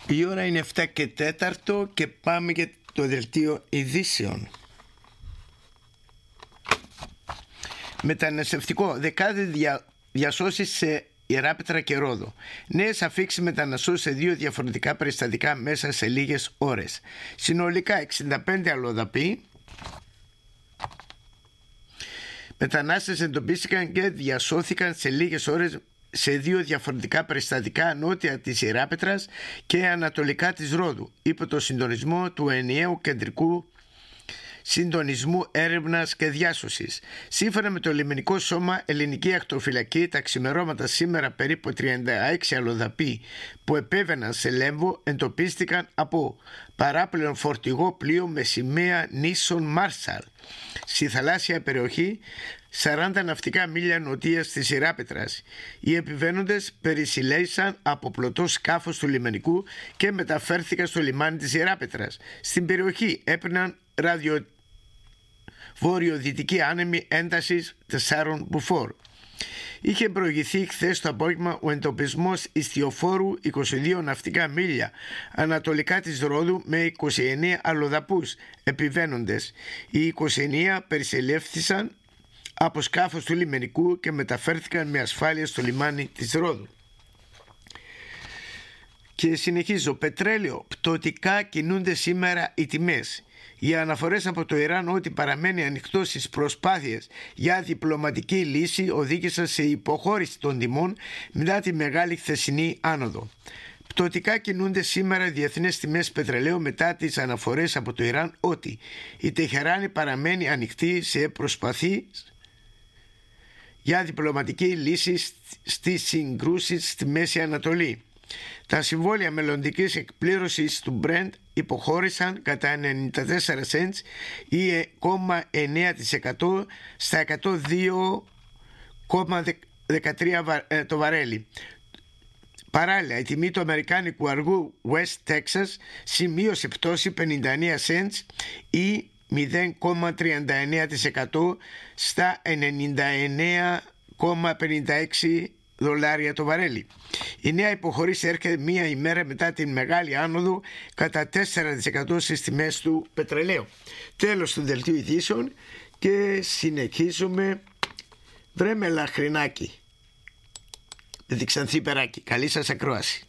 Η ώρα είναι 7 και 4 και πάμε για το δελτίο ειδήσεων. Μεταναστευτικό. Δεκάδες διασώσεις σε Ιεράπετρα και Ρόδο. Νέες αφίξεις μεταναστών σε 2 διαφορετικά περιστατικά μέσα σε λίγες ώρες. Συνολικά 65 αλλοδαποί μετανάστες εντοπίστηκαν και διασώθηκαν σε λίγες ώρες σε 2 διαφορετικά περιστατικά νότια της Ιεράπετρας και ανατολικά της Ρόδου, υπό το συντονισμό του ενιαίου κεντρικού συντονισμού έρευνας και διάσωσης. Σύμφωνα με το λιμενικό σώμα Ελληνική Ακτοφυλακή, τα ξημερώματα σήμερα περίπου 36 αλλοδαποί που επέβαιναν σε Λέμβο εντοπίστηκαν από παράπλεον φορτηγό πλοίο με σημαία νήσων Μάρσαλ στη θαλάσσια περιοχή 40 ναυτικά μίλια νοτίας της Ιεράπετρας. Οι επιβαίνοντες περισυλλέησαν από πλωτό σκάφος του λιμενικού και μεταφέρθηκαν στο λιμάνι της Ιεράπετρας. Στην περιοχή έπαιρναν βορειοδυτική άνεμη έντασης 4 μποφόρ. Είχε προηγηθεί χθες το απόγευμα ο εντοπισμός ιστιοφόρου 22 ναυτικά μίλια ανατολικά της Ρόδου με 29 αλλοδαπούς επιβαίνοντες. Οι 29 περισελεύθησαν από σκάφος του λιμενικού και μεταφέρθηκαν με ασφάλεια στο λιμάνι της Ρόδου. Και συνεχίζω. Πετρέλαιο. Πτωτικά κινούνται σήμερα οι τιμές. Οι αναφορές από το Ιράν ότι παραμένει ανοιχτό στις προσπάθειες για διπλωματική λύση οδήγησαν σε υποχώρηση των τιμών μετά τη μεγάλη χθεσινή άνοδο. Πτωτικά κινούνται σήμερα οι διεθνές τιμές πετρελαίου μετά τις αναφορές από το Ιράν ότι η Τεχεράνη παραμένει ανοιχτή σε προσπαθίες για διπλωματική λύση στις συγκρούσεις στη Μέση Ανατολή. Τα συμβόλαια μελλοντικής εκπλήρωσης του Brent υποχώρησαν κατά 94 cents ή 0,9% στα 102,13 το βαρέλι. Παράλληλα, η τιμή του αμερικάνικου αργού West Texas σημείωσε πτώση 59 cents ή 0,39% στα 99,56 δολάρια το βαρέλι. Η νέα υποχωρήση έρχεται μία ημέρα μετά την μεγάλη άνοδο κατά 4% στις τιμές του πετρελαίου. Τέλος του δελτίου ειδήσεων και συνεχίζουμε. Βρε με λαχρινάκι με τη Ξανθή Περάκη. Καλή σας ακρόαση.